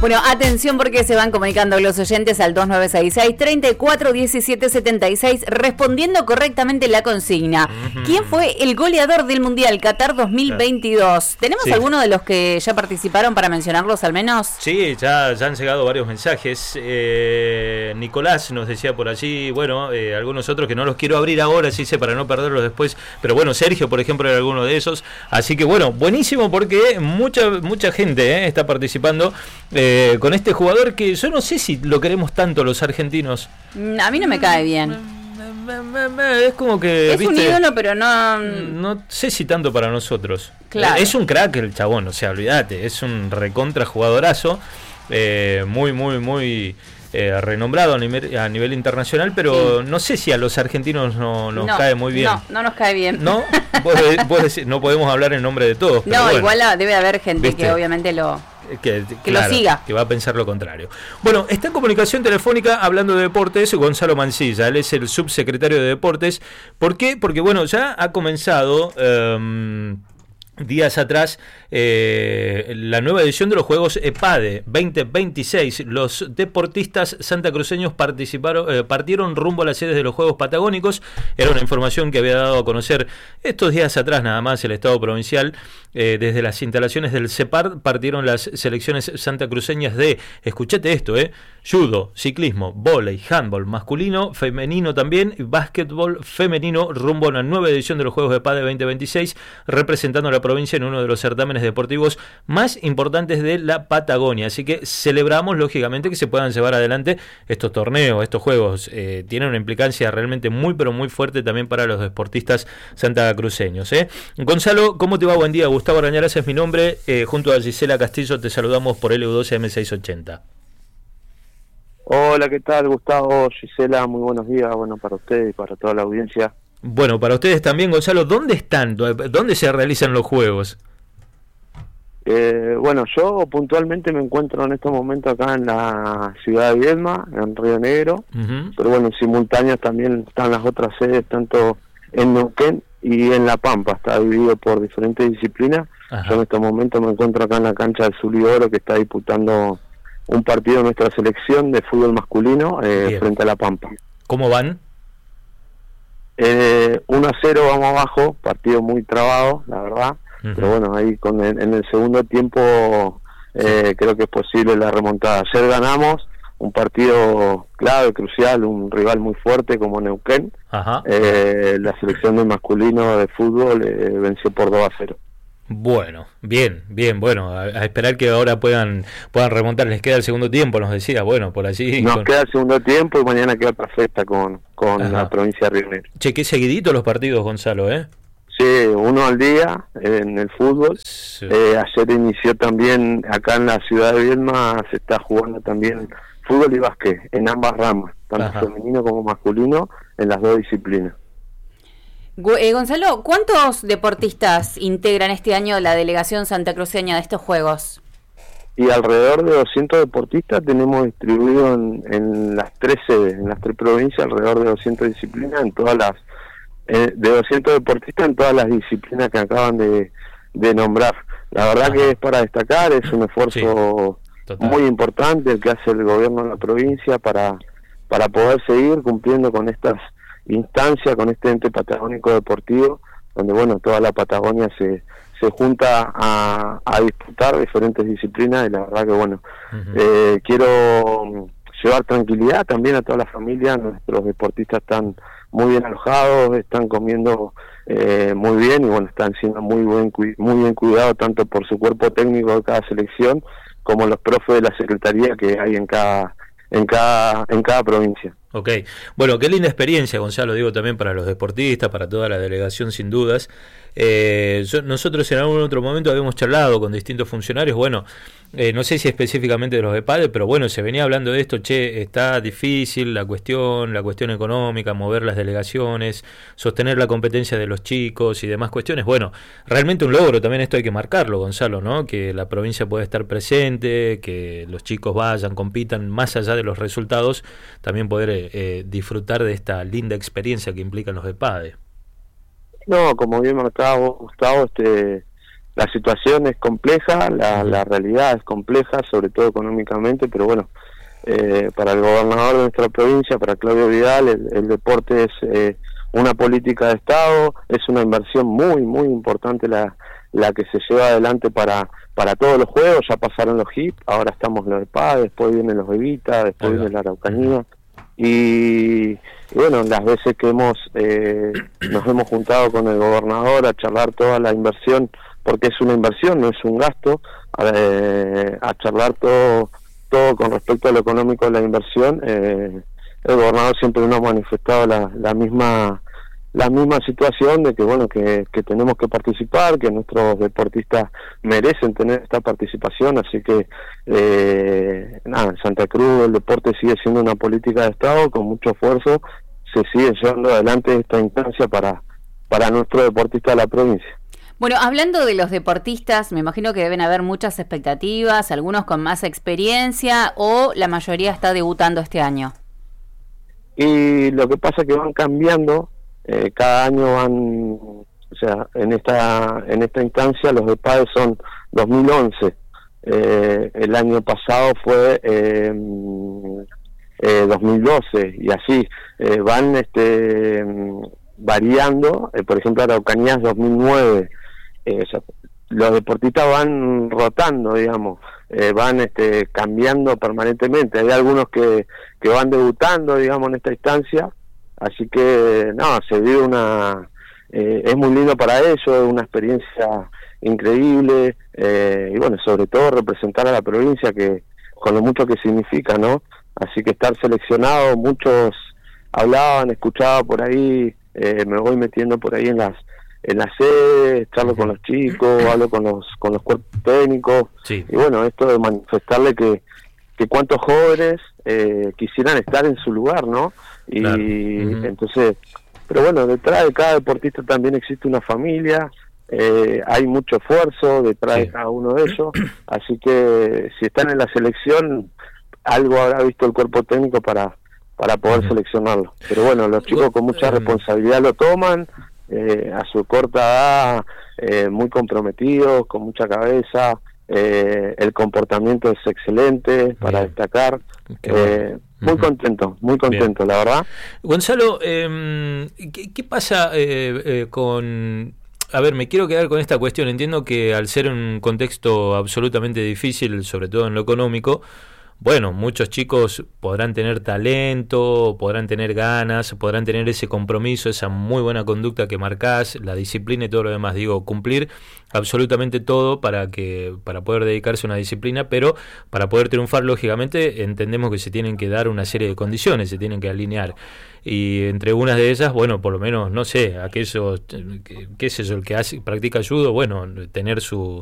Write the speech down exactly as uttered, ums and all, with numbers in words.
Bueno, atención porque se van comunicando los oyentes al dos nueve seis seis, treinta y cuatro diecisiete setenta y seis respondiendo correctamente la consigna. Uh-huh. ¿Quién fue el goleador del Mundial Qatar dos mil veintidós? ¿Tenemos sí. alguno de los que ya participaron para mencionarlos al menos? Sí, ya, ya han llegado varios mensajes. Eh, Nicolás nos decía por allí, bueno, eh, algunos otros que no los quiero abrir ahora, sí sé, para no perderlos después. Pero bueno, Sergio, por ejemplo, era alguno de esos. Así que bueno, buenísimo porque mucha, mucha gente eh, está participando. Eh, Eh, con este jugador que yo no sé si lo queremos tanto los argentinos. A mí no me cae bien. Es como que... Es ¿viste? Un ídolo, pero no... No sé si tanto para nosotros. Claro. Es un crack el chabón, o sea, olvídate. Es un recontra jugadorazo. Eh, muy, muy, muy... Eh, renombrado a nivel, a nivel internacional, pero sí. no sé si a los argentinos no nos no, cae muy bien. No, no nos cae bien. ¿No? ¿Vos, vos decís, no podemos hablar en nombre de todos. No, bueno, igual debe haber gente ¿viste? Que obviamente lo... Que, que claro, lo siga. Que va a pensar lo contrario. Bueno, está en comunicación telefónica hablando de deportes Gonzalo Mancilla. Él es el subsecretario de Deportes. ¿Por qué? Porque, bueno, ya ha comenzado... Um, días atrás eh, la nueva edición de los Juegos EPADE veinte veintiséis. Los deportistas santacruceños participaron, eh, partieron rumbo a las sedes de los Juegos Patagónicos. Era una información que había dado a conocer estos días atrás nada más el Estado provincial. Eh, desde las instalaciones del CEPAR partieron las selecciones santacruceñas de, escuchate esto, eh, judo, ciclismo, vóley, handball masculino, femenino también, y básquetbol femenino rumbo a una nueva edición de los Juegos EPADE veinte veintiséis, representando a la provincia en uno de los certámenes deportivos más importantes de la Patagonia. Así que celebramos lógicamente que se puedan llevar adelante estos torneos, estos juegos. Eh, tienen una implicancia realmente muy pero muy fuerte también para los deportistas santacruceños. ¿eh? Gonzalo, ¿cómo te va? Buen día. Gustavo Arañaraz es mi nombre. Eh, junto a Gisela Castillo te saludamos por L U doce M seiscientos ochenta. Hola, ¿qué tal, Gustavo? Gisela, muy buenos días. Bueno, para ustedes y para toda la audiencia. Bueno, para ustedes también, Gonzalo, ¿dónde están? ¿Dónde se realizan los juegos? Eh, bueno, yo puntualmente me encuentro en estos momentos acá en la ciudad de Viedma, en Río Negro, uh-huh. pero bueno, en simultáneo también están las otras sedes, tanto en Neuquén y en La Pampa, está dividido por diferentes disciplinas. Ajá. Yo en estos momentos me encuentro acá en la cancha del Zulioro, que está disputando un partido de nuestra selección de fútbol masculino eh, frente a La Pampa. ¿Cómo van? Eh, uno a cero vamos abajo, partido muy trabado, la verdad, uh-huh. pero bueno, ahí con el, en el segundo tiempo eh, sí. creo que es posible la remontada. Ayer ganamos un partido clave, crucial, un rival muy fuerte como Neuquén. Ajá. Eh, la selección de masculino de fútbol eh, venció por dos a cero. Bueno, bien, bien, bueno, a, a esperar que ahora puedan puedan remontar. Les queda el segundo tiempo, nos decía, bueno, por allí. Nos con... queda el segundo tiempo y mañana queda otra fiesta con, con la provincia de Río Negro. Che, qué seguidito los partidos, Gonzalo, ¿eh? Sí, uno al día en el fútbol. Sí. Eh, ayer inició también, acá en la ciudad de Viedma, se está jugando también fútbol y básquet, en ambas ramas, tanto Ajá. femenino como masculino, en las dos disciplinas. Eh, Gonzalo, ¿cuántos deportistas integran este año la delegación santacruceña de estos Juegos? Y alrededor de doscientos deportistas tenemos distribuido en, en las tres sedes, en las tres provincias, alrededor de doscientas disciplinas, en todas las eh, de doscientos deportistas en todas las disciplinas que acaban de, de nombrar. La verdad Ajá. que es para destacar, es un esfuerzo sí, muy importante el que hace el gobierno de la provincia para, para poder seguir cumpliendo con estas instancia, con este ente patagónico deportivo, donde bueno, toda la Patagonia se, se junta a, a disputar diferentes disciplinas, y la verdad que bueno, uh-huh. eh, quiero llevar tranquilidad también a toda la familia. Nuestros deportistas están muy bien alojados, están comiendo eh, muy bien y bueno, están siendo muy buen muy bien cuidados tanto por su cuerpo técnico de cada selección como los profes de la secretaría que hay en cada en cada en cada provincia. Ok, bueno, qué linda experiencia, Gonzalo, digo también para los deportistas, para toda la delegación sin dudas. Eh, yo, nosotros en algún otro momento habíamos charlado con distintos funcionarios, bueno, eh, no sé si específicamente de los EPADE, pero bueno, se venía hablando de esto, che, está difícil la cuestión, la cuestión económica, mover las delegaciones, sostener la competencia de los chicos y demás cuestiones. Bueno, realmente un logro, también esto hay que marcarlo, Gonzalo, ¿no? Que la provincia pueda estar presente, que los chicos vayan, compitan, más allá de los resultados, también poder eh, disfrutar de esta linda experiencia que implican los EPADE. No, como bien marcado Gustavo, este la situación es compleja, la, la realidad es compleja, sobre todo económicamente, pero bueno, eh, para el gobernador de nuestra provincia, para Claudio Vidal, el, el deporte es eh, una política de Estado, es una inversión muy, muy importante la, la que se lleva adelante para para todos los juegos. Ya pasaron los H I P, ahora estamos los de P A, después vienen los Evita, después viene la Araucanía, y, y bueno, las veces que hemos eh, nos hemos juntado con el gobernador a charlar toda la inversión, porque es una inversión, no es un gasto, eh, a charlar todo todo con respecto a lo económico de la inversión, eh, el gobernador siempre nos ha manifestado la, la misma la misma situación de que bueno que, que tenemos que participar, que nuestros deportistas merecen tener esta participación, así que eh, nada, en Santa Cruz el deporte sigue siendo una política de Estado, con mucho esfuerzo se sigue llevando adelante esta instancia para, para nuestro deportista de la provincia. Bueno, hablando de los deportistas, me imagino que deben haber muchas expectativas, algunos con más experiencia, o la mayoría está debutando este año. Y lo que pasa es que van cambiando. Eh, cada año van, o sea, en esta en esta instancia los de P A D son dos mil once, eh, el año pasado fue eh, eh, dos mil doce, y así eh, van este variando, eh, por ejemplo Araucanía es dos mil nueve, eh, o sea, los deportistas van rotando, digamos, eh, van este cambiando permanentemente. Hay algunos que, que van debutando, digamos, en esta instancia. Así que, no, se vive una... Eh, es muy lindo para ellos, es una experiencia increíble, eh, y bueno, sobre todo representar a la provincia, que con lo mucho que significa, ¿no? Así que estar seleccionado, muchos hablaban, escuchaba por ahí, eh, me voy metiendo por ahí en las en las sedes, charlo con los chicos, hablo con los con los cuerpos técnicos, sí. Y bueno, esto de manifestarle que, que cuántos jóvenes eh, quisieran estar en su lugar, ¿no? Y claro. Uh-huh. Entonces, pero bueno, detrás de cada deportista también existe una familia, eh, hay mucho esfuerzo detrás sí. de cada uno de ellos, así que si están en la selección, algo habrá visto el cuerpo técnico para, para poder uh-huh. seleccionarlo. Pero bueno, los chicos con mucha responsabilidad lo toman, eh, a su corta edad, eh, muy comprometidos, con mucha cabeza, eh, el comportamiento es excelente para Bien. destacar. Eh, muy contento, muy contento, Bien. la verdad. Gonzalo, eh, ¿qué, qué pasa eh, eh, con... A ver, me quiero quedar con esta cuestión. Entiendo que al ser un contexto absolutamente difícil, sobre todo en lo económico, bueno, muchos chicos podrán tener talento, podrán tener ganas, podrán tener ese compromiso, esa muy buena conducta que marcás, la disciplina y todo lo demás. Digo, cumplir absolutamente todo para que para poder dedicarse a una disciplina, pero para poder triunfar, lógicamente, entendemos que se tienen que dar una serie de condiciones, se tienen que alinear. Y entre unas de ellas, bueno, por lo menos, no sé, aquellos, qué es eso, el que hace, practica judo, bueno, tener su